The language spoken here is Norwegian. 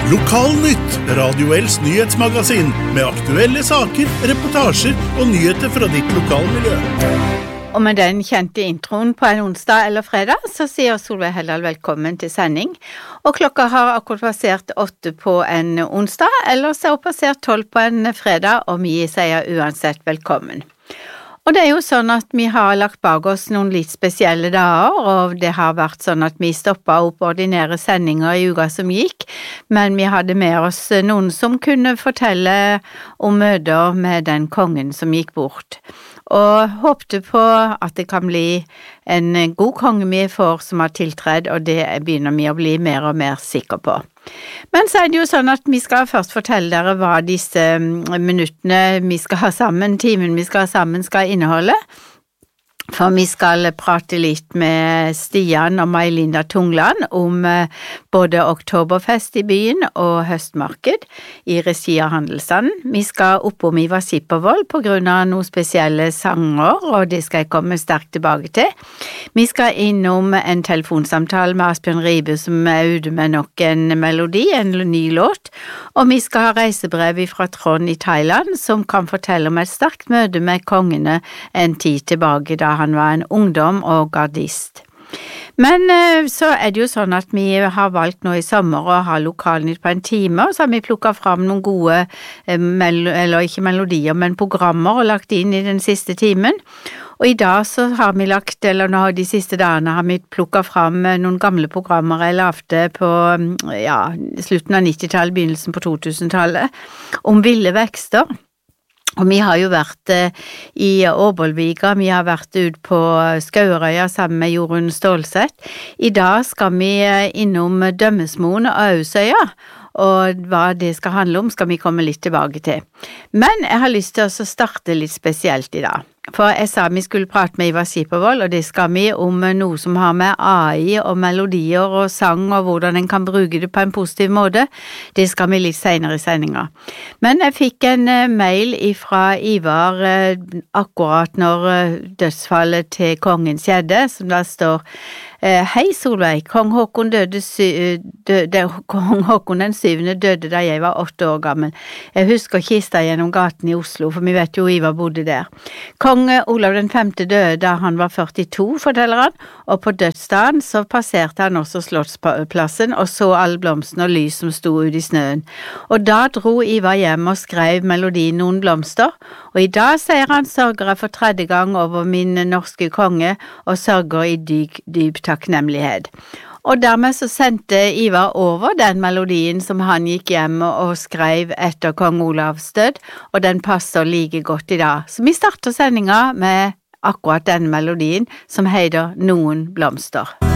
Lokalnytt, Radio L's nyhetsmagasin med aktuelle saker, reportasjer og nyheter fra ditt lokalmiljø. Og med den kjente introen på en onsdag eller fredag, så sier Solveig Heldal velkommen til sending. Og klokka har akkurat passert 8 på en onsdag, eller så har passert 12 på en fredag, og vi sier uansett velkommen. Og det jo sånn at vi har lagt bak oss noen litt spesielle dager, og det har vært sånn at vi stoppet opp ordinære sendinger i uka som gikk, men vi hadde med oss noen som kunne fortelle om møter med den kongen som gikk bort. Og håpte på at det kan bli en god konge vi får som har tiltredd, og det begynner vi å bli mer og mer sikre på. Men så det jo sånn at vi skal først fortelle dere hva disse minuttene vi skal ha sammen, timen vi skal ha sammen skal inneholde. For vi skal prate litt med Stian og May-Linda Tungland om både Oktoberfest i byen og høstmarked i regi av Handelsstanden. Vi skal oppom Ivar Sippervold på grunn av noen spesielle sanger, og det skal jeg komme sterkt tilbake til. Vi skal innom en telefonsamtale med Asbjørn Ribe som ute med nok en melodi, en ny låt, og vi skal ha reisebrev fra Trond i Thailand som kan fortelle om et sterkt møte med kongene en tid tilbake da han var en ungdom og gardist. Men så det jo sånn at vi har valgt nå i sommer å ha lokalnytt på en time, og så har vi plukket fram noen gode, eller ikke melodier, men programmer og lagt inn i den siste timen. Og i dag så har vi lagt, eller nå de siste dagene har vi plukket fram noen gamle programmer jeg lavte på slutten av 90-tallet, begynnelsen på 2000-tallet, om ville vekster. Og vi har jo vært i Åbolvika, vi har vært ut på Skaurøya sammen med Jorunn Stålsett. I dag skal vi innom Dømmesmoen og Ausøya, og hva det skal handle om skal vi komme litt tilbake til. Men jeg har lyst til å starte litt spesielt i dag. For jeg sa vi skulle prate med Ivar Sippervold, og det skal vi om noe som har med AI og melodier og sang og hvordan en kan bruke det på en positiv måte. Det skal vi litt senere i sendinga. Men jeg fikk en mail fra Ivar akkurat når dødsfallet til kongen skjedde, som da står: Hei Solveig, kong Håkon den 7. døde da jeg var 8 år gammel. Jeg husker kista gjennom gaten i Oslo, for vi vet jo Ivar bodde der. Kong Olav den 5. døde da han var 42, forteller han, og på dødsdagen så passerte han også Slottsplassen og så alle blomstene og lys som sto ut i snøen. Og da dro Ivar hjem og skrev melodien Noen blomster, og i dag sier han: sørger jeg for 3. gang over min norske konge, og sørger i dyp takknemlighet. Og dermed så sendte Ivar over den melodien som han gikk hjem og skrev etter kong Olavs død, og den passer like godt i dag. Så vi starter sendinga med akkurat den melodien som heter Noen blomster.